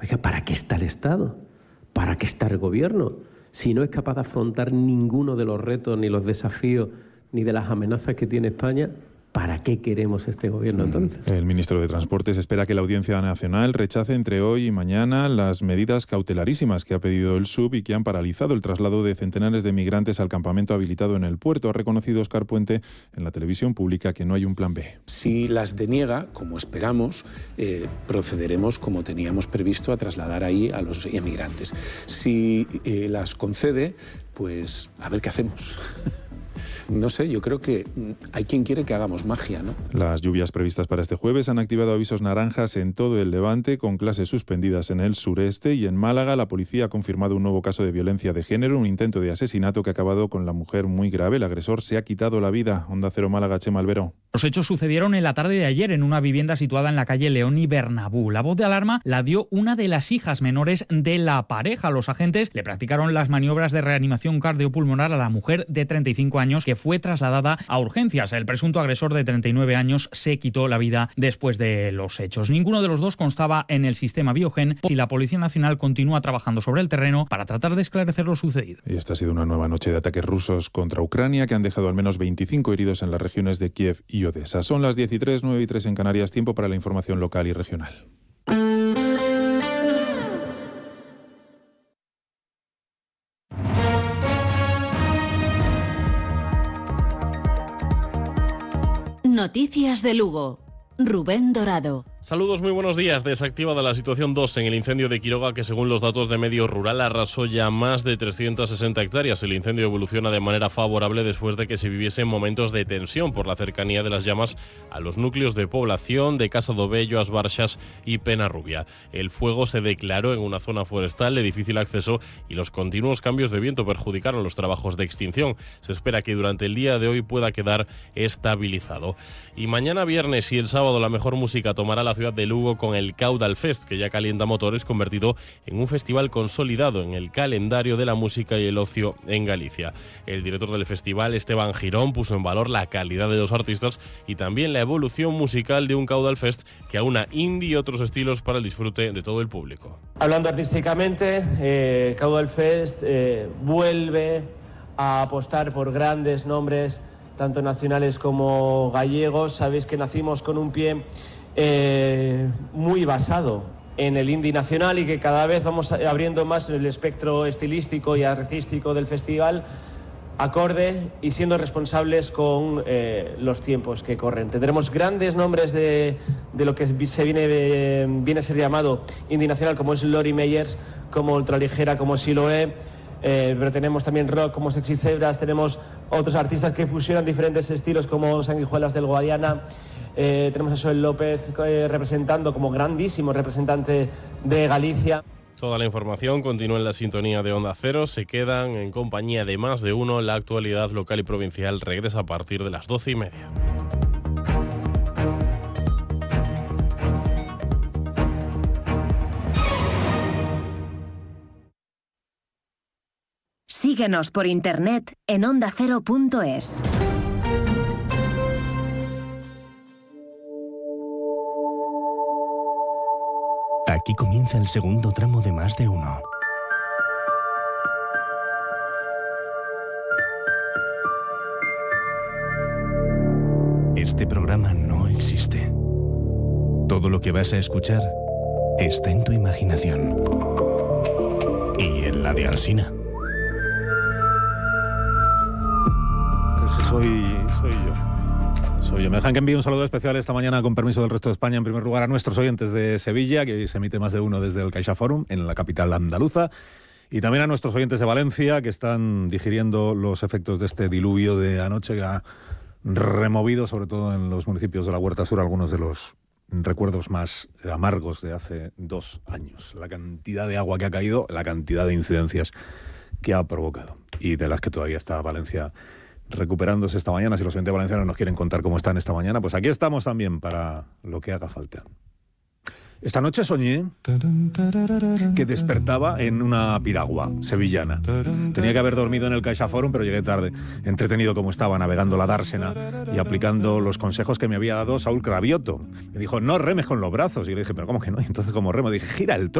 Oiga, ¿para qué está el Estado? ¿Para qué está el gobierno? Si no es capaz de afrontar ninguno de los retos, ni los desafíos, ni de las amenazas que tiene España, ¿para qué queremos este gobierno entonces? El ministro de Transportes espera que la Audiencia Nacional rechace entre hoy y mañana las medidas cautelarísimas que ha pedido el SUB y que han paralizado el traslado de centenares de migrantes al campamento habilitado en el puerto. Ha reconocido Óscar Puente en la televisión pública que no hay un plan B. Si las deniega, como esperamos, procederemos como teníamos previsto a trasladar ahí a los emigrantes. Si las concede, pues a ver qué hacemos. No sé, yo creo que hay quien quiere que hagamos magia, ¿no? Las lluvias previstas para este jueves han activado avisos naranjas en todo el Levante, con clases suspendidas en el sureste, y en Málaga la policía ha confirmado un nuevo caso de violencia de género, un intento de asesinato que ha acabado con la mujer muy grave. El agresor se ha quitado la vida. Onda Cero Málaga, Chema Albero. Los hechos sucedieron en la tarde de ayer en una vivienda situada en la calle León y Bernabú. La voz de alarma la dio una de las hijas menores de la pareja. Los agentes le practicaron las maniobras de reanimación cardiopulmonar a la mujer de 35 años que fue trasladada a urgencias. El presunto agresor de 39 años se quitó la vida después de los hechos. Ninguno de los dos constaba en el sistema Biogen y la Policía Nacional continúa trabajando sobre el terreno para tratar de esclarecer lo sucedido. Y esta ha sido una nueva noche de ataques rusos contra Ucrania que han dejado al menos 25 heridos en las regiones de Kiev y Odessa. Son las 10:03, 9:03 en Canarias. Tiempo para la información local y regional. Noticias de Lugo. Rubén Dorado. Saludos, muy buenos días. Desactivada la situación 2 en el incendio de Quiroga, que según los datos de Medio Rural arrasó ya más de 360 hectáreas. El incendio evoluciona de manera favorable después de que se viviesen momentos de tensión por la cercanía de las llamas a los núcleos de población de Casa do Bello, As Barxas y Penarrubia. El fuego se declaró en una zona forestal de difícil acceso y los continuos cambios de viento perjudicaron los trabajos de extinción. Se espera que durante el día de hoy pueda quedar estabilizado. Y mañana viernes y el sábado la mejor música tomará la ciudad de Lugo con el Caudal Fest, que ya calienta motores, convertido en un festival consolidado en el calendario de la música y el ocio en Galicia. El director del festival, Esteban Girón, puso en valor la calidad de los artistas y también la evolución musical de un Caudal Fest que aúna indie y otros estilos para el disfrute de todo el público. Hablando artísticamente, Caudal Fest vuelve a apostar por grandes nombres, tanto nacionales como gallegos. Sabéis que nacimos con un pie muy basado en el indie nacional y que cada vez vamos abriendo más el espectro estilístico y artístico del festival, acorde y siendo responsables con los tiempos que corren. Tendremos grandes nombres de lo que se viene a ser llamado indie nacional, como es Lori Meyers, como Ultraligera, como Siloé, pero tenemos también rock como Sexy Zebras, tenemos otros artistas que fusionan diferentes estilos como Sanguijuelas del Guadiana. Tenemos a Joel López representando como grandísimo representante de Galicia. Toda la información continúa en la sintonía de Onda Cero. Se quedan en compañía de Más de Uno. La actualidad local y provincial regresa a partir de las 12:30. Síguenos por internet en ondacero.es. Aquí comienza el segundo tramo de Más de Uno. Este programa no existe. Todo lo que vas a escuchar está en tu imaginación. Y en la de Alsina. Soy yo. Me dejan que envíe un saludo especial esta mañana, con permiso del resto de España, en primer lugar a nuestros oyentes de Sevilla, que hoy se emite Más de Uno desde el CaixaForum, en la capital andaluza, y también a nuestros oyentes de Valencia, que están digiriendo los efectos de este diluvio de anoche que ha removido, sobre todo en los municipios de la Huerta Sur, algunos de los recuerdos más amargos de hace 2 años. La cantidad de agua que ha caído, la cantidad de incidencias que ha provocado, y de las que todavía está Valencia recuperándose esta mañana. Si los oyentes valencianos nos quieren contar cómo están esta mañana, pues aquí estamos también para lo que haga falta. Esta noche soñé que despertaba en una piragua sevillana. Tenía que haber dormido en el CaixaForum, pero llegué tarde, entretenido como estaba, navegando la dársena y aplicando los consejos que me había dado Saúl Cravioto. Me dijo, no remes con los brazos. Y le dije, pero ¿cómo que no? Y entonces, ¿cómo remo? Dije, gira el tronco.